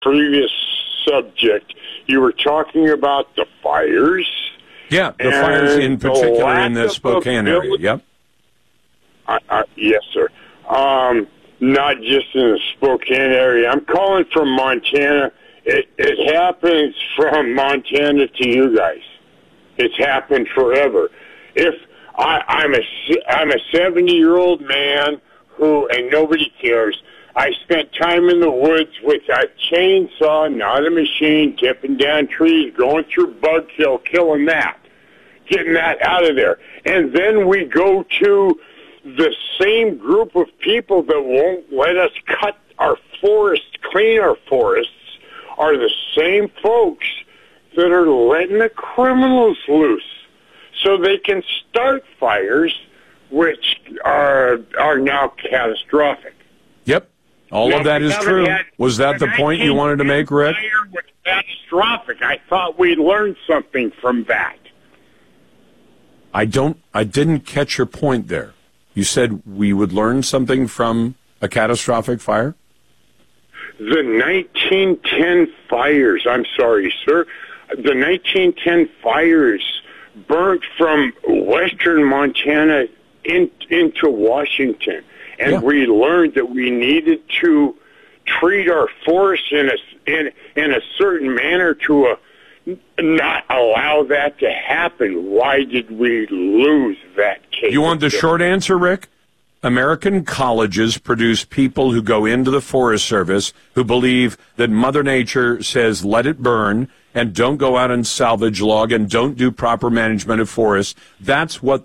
previous subject, you were talking about the fires. Yeah, the fires in particular in the Spokane area. Yep. Yes, sir. Not just in the Spokane area. I'm calling from Montana. It happens from Montana to you guys. It's happened forever. If I'm a 70-year-old man who, and nobody cares. I spent time in the woods with a chainsaw, not a machine, tipping down trees, going through bug kill, killing that, getting that out of there. And then we go to the same group of people that won't let us cut our forests, clean our forests, are the same folks that are letting the criminals loose so they can start fires, which are now catastrophic. Yep. All of that is true. Was that the point you wanted to make, Rick? Fire was catastrophic. I thought we learned something from that. I didn't catch your point there. You said we would learn something from a catastrophic fire? The 1910 fires, I'm sorry, sir. The 1910 fires burnt from western Montana into Washington. And we learned that we needed to treat our forests in a certain manner to not allow that to happen. Why did we lose that case? You want the short answer, Rick? American colleges produce people who go into the Forest Service who believe that Mother Nature says let it burn and don't go out and salvage log and don't do proper management of forests. That's what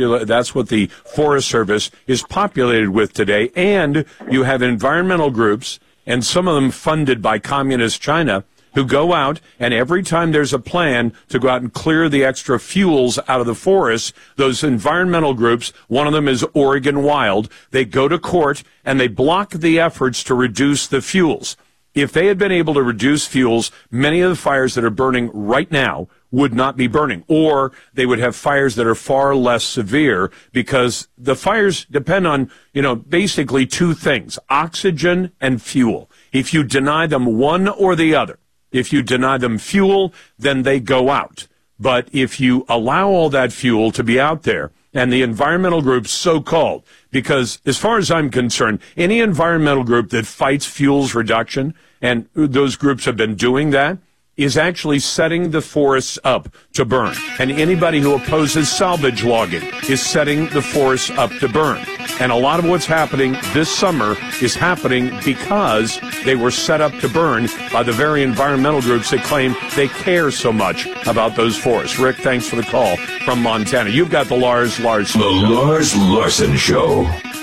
the Forest Service is populated with today. And you have environmental groups, and some of them funded by communist China, who go out, and every time there's a plan to go out and clear the extra fuels out of the forests, those environmental groups, one of them is Oregon Wild, they go to court and they block the efforts to reduce the fuels. If they had been able to reduce fuels, many of the fires that are burning right now would not be burning, or they would have fires that are far less severe, because the fires depend on, basically two things, oxygen and fuel. If you deny them one or the other, if you deny them fuel, then they go out. But if you allow all that fuel to be out there, and the environmental groups so-called, because as far as I'm concerned, any environmental group that fights fuels reduction, and those groups have been doing that, is actually setting the forests up to burn. And anybody who opposes salvage logging is setting the forests up to burn. And a lot of what's happening this summer is happening because they were set up to burn by the very environmental groups that claim they care so much about those forests. Rick, thanks for the call from Montana. You've got the Lars Larson Show.